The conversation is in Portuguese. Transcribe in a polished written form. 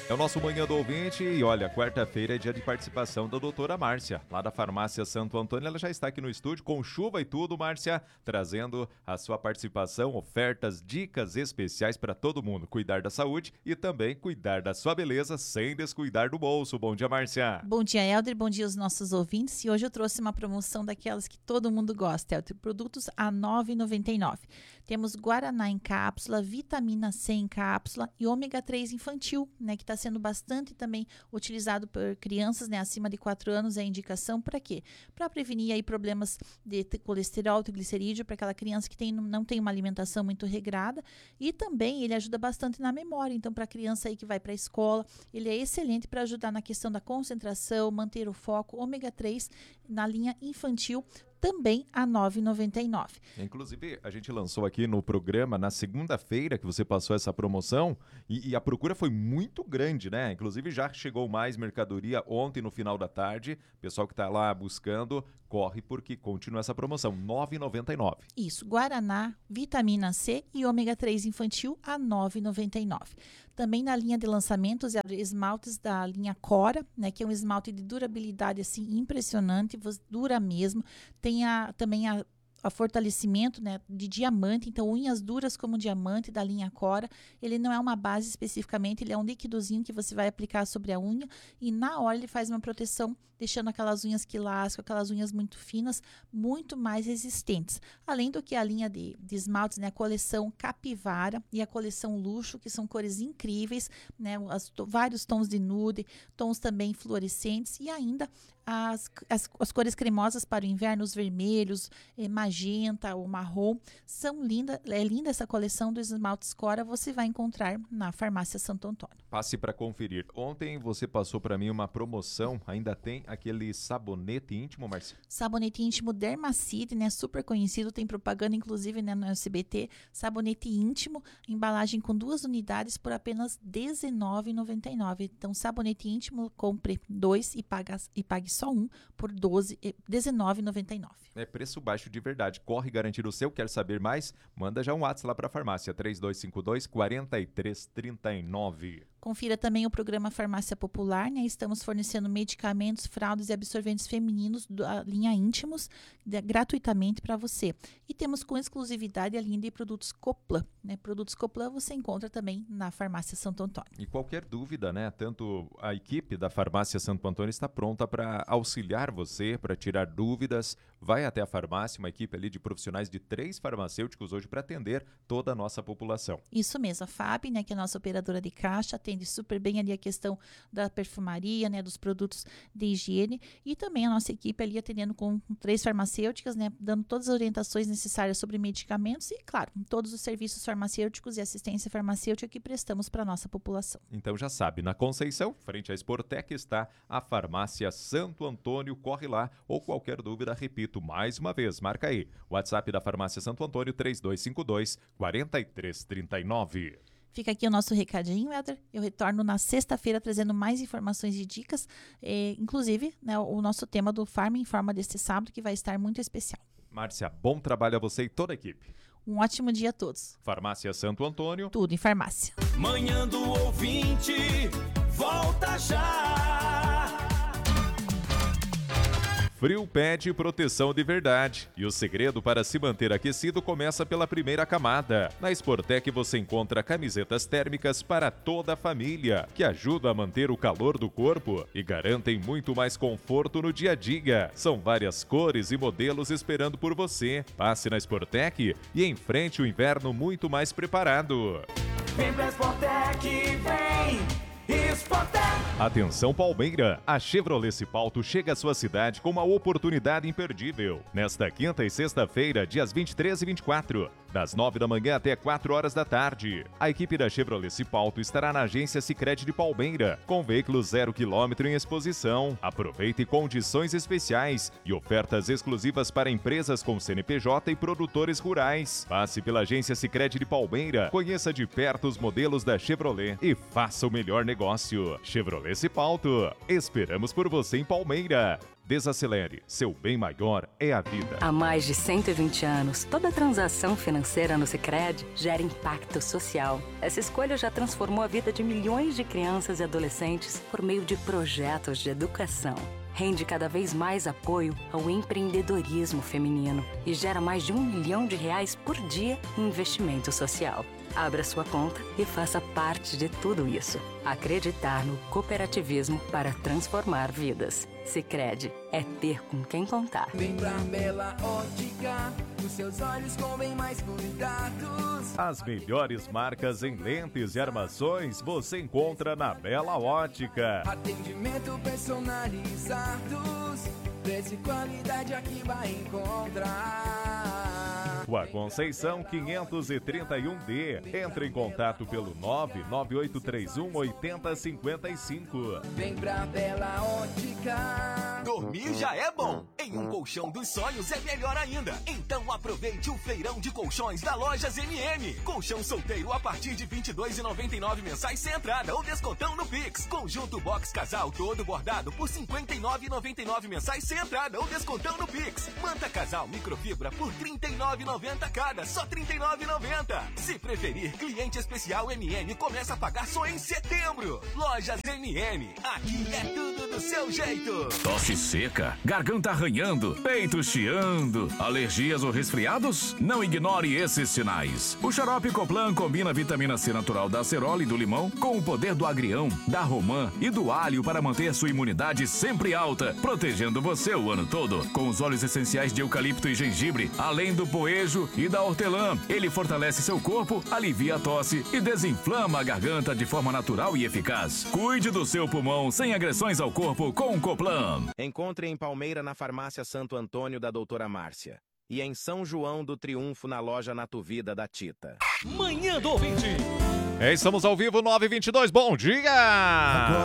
É o nosso Manhã do Ouvinte e olha, quarta-feira é dia de participação da doutora Márcia, lá da Farmácia Santo Antônio. Ela já está aqui no estúdio, com chuva e tudo, Márcia, trazendo a sua participação, ofertas, dicas especiais para todo mundo. Cuidar da saúde e também cuidar da sua beleza sem descuidar do bolso. Bom dia, Márcia. Bom dia, Helder. Bom dia aos nossos ouvintes. E hoje eu trouxe uma promoção daquelas que todo mundo gosta, Helder. Produtos a R$ 9,99. Temos Guaraná em cápsula, vitamina C em cápsula e ômega 3 infantil, né, que está sendo bastante também utilizado por crianças, né, acima de 4 anos. É a indicação para quê? Para prevenir aí problemas de colesterol, triglicerídeo, para aquela criança que não tem uma alimentação muito regrada, e também ele ajuda bastante na memória. Então, para a criança aí que vai para a escola, ele é excelente para ajudar na questão da concentração, manter o foco. Ômega 3 na linha infantil, também a R$ 9,99. Inclusive, a gente lançou aqui no programa na segunda-feira que você passou essa promoção e a procura foi muito grande, né? Inclusive, já chegou mais mercadoria ontem no final da tarde. Pessoal que está lá buscando, corre porque continua essa promoção, R$ 9,99. Isso, Guaraná, vitamina C e ômega 3 infantil a R$ 9,99. Também na linha de lançamentos, esmaltes da linha Cora, né, que é um esmalte de durabilidade assim impressionante, dura mesmo. Tem também a fortalecimento, né, de diamante, então unhas duras como diamante da linha Cora. Ele não é uma base especificamente, ele é um líquidozinho que você vai aplicar sobre a unha e na hora ele faz uma proteção, deixando aquelas unhas que lascam, aquelas unhas muito finas, muito mais resistentes. Além do que a linha de esmaltes, né, a coleção Capivara e a coleção Luxo, que são cores incríveis, né, vários tons de nude, tons também fluorescentes e ainda as cores cremosas para o inverno, os vermelhos, magenta, o marrom, são lindas. É linda essa coleção dos esmaltes Cora, você vai encontrar na Farmácia Santo Antônio. Passe para conferir. Ontem você passou para mim uma promoção, ainda tem aquele sabonete íntimo, Marcia? Sabonete íntimo Dermacide, né, super conhecido, tem propaganda inclusive, né, no SBT. Sabonete íntimo, embalagem com 2 unidades por apenas R$ 19,99. Então, sabonete íntimo, compre 2 e pague só um por R$ 19,99. É preço baixo de verdade. Corre garantir o seu. Quer saber mais? Manda já um WhatsApp lá para a farmácia, 3252-4339. Confira também o programa Farmácia Popular, né? Estamos fornecendo medicamentos, fraldas e absorventes femininos da linha Íntimos gratuitamente para você. E temos com exclusividade a linha de produtos Coplan, né? Produtos Coplan você encontra também na Farmácia Santo Antônio. E qualquer dúvida, né? Tanto a equipe da Farmácia Santo Antônio está pronta para auxiliar você, para tirar dúvidas. Vai até a farmácia, uma equipe ali de profissionais de 3 farmacêuticos hoje para atender toda a nossa população. Isso mesmo, a FAB, né, que é a nossa operadora de caixa, atende super bem ali a questão da perfumaria, né, dos produtos de higiene, e também a nossa equipe ali atendendo com 3 farmacêuticas, né, dando todas as orientações necessárias sobre medicamentos e, claro, todos os serviços farmacêuticos e assistência farmacêutica que prestamos para a nossa população. Então já sabe, na Conceição, frente à Sportec, está a Farmácia Santo Antônio. Corre lá, ou qualquer dúvida, repito mais uma vez, marca aí, WhatsApp da Farmácia Santo Antônio, 3252-4339. Fica aqui o nosso recadinho, Helder. Eu retorno na sexta-feira trazendo mais informações e dicas, inclusive, né, o nosso tema do Farma Informa deste sábado, que vai estar muito especial. Márcia, bom trabalho a você e toda a equipe. Um ótimo dia a todos. Farmácia Santo Antônio. Tudo em farmácia. Manhã do Ouvinte, volta já! Frio pede proteção de verdade. E o segredo para se manter aquecido começa pela primeira camada. Na Sportec você encontra camisetas térmicas para toda a família, que ajudam a manter o calor do corpo e garantem muito mais conforto no dia a dia. São várias cores e modelos esperando por você. Passe na Sportec e enfrente o inverno muito mais preparado. Vem pra Sportec, vem! Sportec! Atenção Palmeira, a Chevrolet Cipalto chega à sua cidade com uma oportunidade imperdível. Nesta quinta e sexta-feira, dias 23 e 24, das 9 da manhã até 4 horas da tarde. A equipe da Chevrolet Cipalto estará na agência Sicredi de Palmeira, com veículos 0 km em exposição. Aproveite condições especiais e ofertas exclusivas para empresas com CNPJ e produtores rurais. Passe pela agência Sicredi de Palmeira, conheça de perto os modelos da Chevrolet e faça o melhor negócio. Chevrolet Cipalto, esperamos por você em Palmeira. Desacelere, seu bem maior é a vida. Há mais de 120 anos, toda transação financeira no Sicredi gera impacto social. Essa escolha já transformou a vida de milhões de crianças e adolescentes por meio de projetos de educação. Rende cada vez mais apoio ao empreendedorismo feminino e gera mais de R$1 milhão por dia em investimento social. Abra sua conta e faça parte de tudo isso. Acreditar no cooperativismo para transformar vidas. Sicredi é ter com quem contar. Vem pra Bela Ótica, os seus olhos com bem mais cuidados. As melhores marcas em lentes e armações você encontra na Bela Ótica. Atendimento personalizados, preço e qualidade aqui vai encontrar. Rua Conceição 531D. Entre em contato pelo 99831-8055. Vem pra Bela Ótica. Dormir já é bom. Em um colchão dos sonhos é melhor ainda. Então aproveite o feirão de colchões da Lojas MM. Colchão solteiro a partir de R$ 22,99 mensais sem entrada ou descontão no Pix. Conjunto box casal todo bordado por R$ 59,99 mensais sem entrada ou descontão no Pix. Manta casal microfibra por R$ 39,90 cada, só R$ 39,90. Se preferir, cliente especial MM começa a pagar só em setembro. Lojas MM, aqui é tudo do seu jeito. Tosse seca, garganta arranhando, peito chiando, alergias ou resfriados? Não ignore esses sinais. O xarope Coplan combina a vitamina C natural da acerola e do limão com o poder do agrião, da romã e do alho para manter sua imunidade sempre alta, protegendo você o ano todo. Com os óleos essenciais de eucalipto e gengibre, além do poejo e da hortelã, ele fortalece seu corpo, alivia a tosse e desinflama a garganta de forma natural e eficaz. Cuide do seu pulmão sem agressões ao corpo com o Coplan. Encontre em Palmeira na farmácia Santo Antônio da doutora Márcia. E em São João do Triunfo na loja Natuvida da Tita. Manhã do Ouvinte. Estamos ao vivo, 9h22, bom dia!